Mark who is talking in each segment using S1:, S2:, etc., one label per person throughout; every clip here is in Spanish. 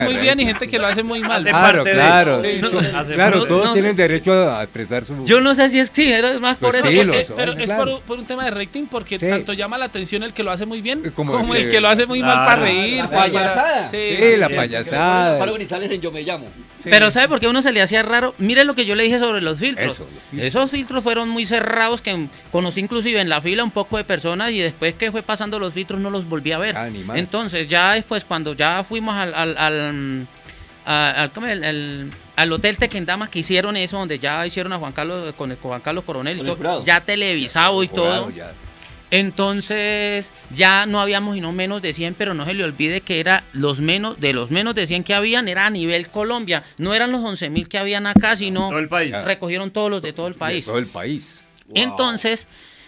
S1: muy bien y gente que lo hace muy mal.
S2: Claro, claro.
S1: Sí.
S2: Claro, todos tienen derecho a expresar su...
S3: Yo no sé si es era más por eso.
S1: Pero es
S2: claro.
S1: por un tema de rating, porque
S2: Sí.
S1: tanto llama la atención el que lo hace muy bien
S2: Como
S1: el que lo hace muy mal para reír.
S4: La payasada.
S2: Sí, la payasada.
S4: Pablo Grisales en Yo Me Llamo.
S3: Pero ¿sabe por qué a uno se le hacía raro? Mire lo que yo le dije sobre los filtros.
S2: Eso,
S3: Esos filtros fueron muy cerrados, que conocí inclusive en la fila un poco de personas y después que fue pasando los filtros no los volví a ver.
S2: Ni más.
S3: Entonces ya después cuando ya fuimos al hotel Tequendama, que hicieron eso, donde ya hicieron a Juan Carlos con Juan Carlos Coronel y todo, ya televisado y todo.
S2: Ya.
S3: Entonces ya no habíamos sino menos de 100, pero no se le olvide que era de los menos de 100 que habían, era a nivel Colombia, no eran los 11.000 que habían acá, sino
S5: todo el país.
S3: Recogieron todos los de todo el país.
S2: De todo el país.
S4: Wow.
S3: Entonces,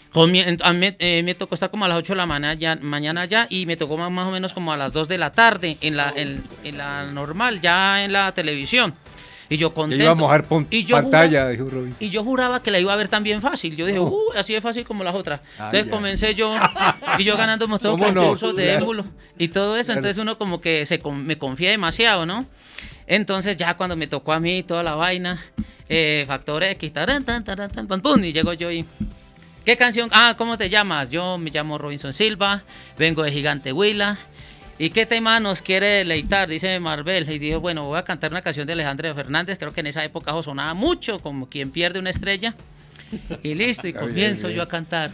S3: me tocó estar como a las 8 de la mañana allá y me tocó más o menos como a las 2 de la tarde en la normal, ya en la televisión. Y yo contento.
S2: Que iba a mojar pantalla, dijo Robinson.
S3: Y yo juraba que la iba a ver también fácil. Yo dije, así de fácil como las otras. Entonces comencé yo, y yo ganando todos los concursos de émulo y todo eso. Entonces uno como que me confía demasiado, ¿no? Entonces ya cuando me tocó a mí toda la vaina, Factor X, pum, y llego yo y... ¿Qué canción? ¿Cómo te llamas? Yo me llamo Robinson Silva, vengo de Gigante Huila. ¿Y qué tema nos quiere deleitar? Dice Marvel. Y dijo, bueno, voy a cantar una canción de Alejandro Fernández. Creo que en esa época sonaba mucho, como quien pierde una estrella. Y listo, y comienzo yo a cantar.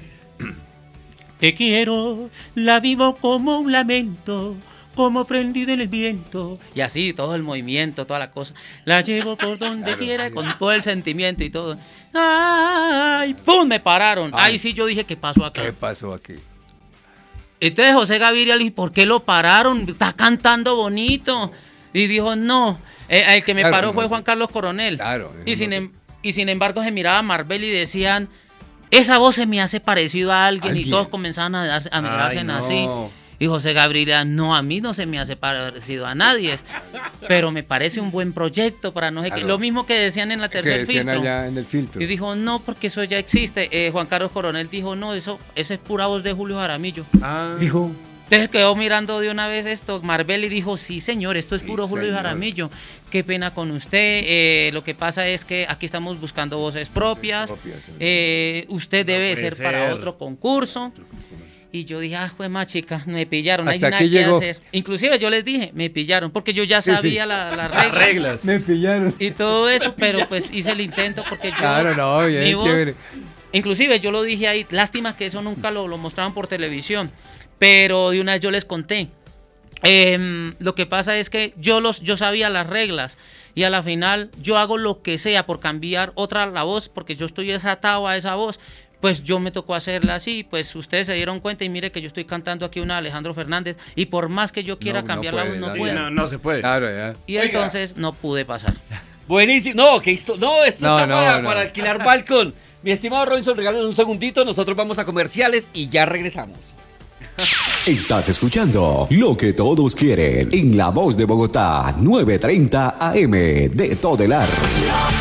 S3: Te quiero, la vivo como un lamento, como prendido en el viento. Y así, todo el movimiento, toda la cosa. La llevo por donde quiera, con todo el sentimiento y todo. ¡Ay! ¡Pum! Me pararon. Ahí sí yo dije, ¿qué pasó acá?
S2: ¿Qué pasó aquí?
S3: Entonces José Gaviria le dije, ¿por qué lo pararon? Está cantando bonito. Y dijo, no. El que me paró fue Juan Carlos Coronel.
S2: Claro.
S3: Y sin embargo se miraba a Marvel y decían, esa voz se me hace parecido a alguien. Y todos comenzaban a mirarse así. Y José Gaviria, no, a mí no se me hace parecido a nadie, pero me parece un buen proyecto para no sé qué. Lo mismo que decían en la tercer filtro.
S2: Allá en el filtro.
S3: Y dijo, no, porque eso ya existe. Juan Carlos Coronel dijo, no, eso es pura voz de Julio Jaramillo.
S2: Dijo.
S3: Entonces quedó mirando de una vez esto, Marvel, y dijo, sí señor, esto es puro Julio Jaramillo. Qué pena con usted. Lo que pasa es que aquí estamos buscando voces propias. Usted debe ser para otro concurso. Y yo dije, pues más chica, me pillaron, no hay nada que hacer. Inclusive yo les dije, me pillaron, porque yo ya sabía las reglas.
S2: Me pillaron.
S3: Y todo eso, pero pues hice el intento porque yo...
S2: Claro, no, bien, chévere.
S3: Inclusive yo lo dije ahí, lástima que eso nunca lo mostraban por televisión, pero de una vez yo les conté. Lo que pasa es que yo sabía las reglas y a la final yo hago lo que sea por cambiar la voz, porque yo estoy desatado a esa voz. Pues yo me tocó hacerla así, pues ustedes se dieron cuenta y mire que yo estoy cantando aquí una Alejandro Fernández y por más que yo quiera cambiar la voz no puedo.
S5: No se puede.
S2: Claro, ya.
S3: Y entonces no pude pasar.
S4: Buenísimo. No, esto está para alquilar balcón. Mi estimado Robinson, regálanos un segundito, nosotros vamos a comerciales y ya regresamos.
S6: Estás escuchando Lo que todos quieren en La Voz de Bogotá, 9:30 AM de Todelar.